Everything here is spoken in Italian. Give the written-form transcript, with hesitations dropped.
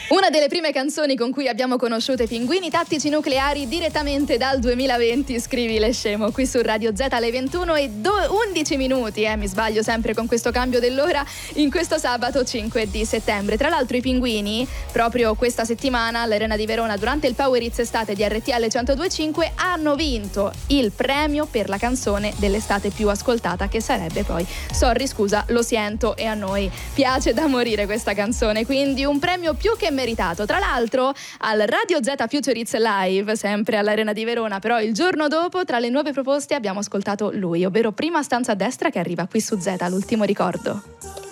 Una delle prime canzoni con cui abbiamo conosciuto i Pinguini Tattici Nucleari direttamente dal 2020, scrivi Le Scemo, qui su Radio Z alle 21:11 minuti, mi sbaglio sempre con questo cambio dell'ora, in questo sabato 5 di settembre. Tra l'altro i Pinguini, proprio questa settimana all'Arena di Verona, durante il Power Hits Estate di RTL 102.5, hanno vinto il premio per la canzone dell'estate più ascoltata, che sarebbe poi Sorry scusa, lo sento, e a noi piace da morire questa canzone, quindi un premio più che meritato. Tra l'altro al Radio Z Future Hits Live, sempre all'Arena di Verona, però il giorno dopo, tra le nuove proposte abbiamo ascoltato lui, ovvero Prima stanza a destra, che arriva qui su Z, l'ultimo ricordo.